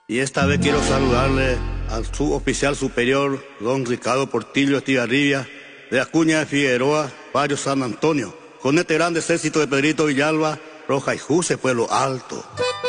Y esta vez quiero saludarle al suboficial superior, don Ricardo Portillo Estigarribia, de Acuña de Figueroa, barrio San Antonio, con este gran ejército de Pedrito Villalba, Roja y Juse, Pueblo Alto.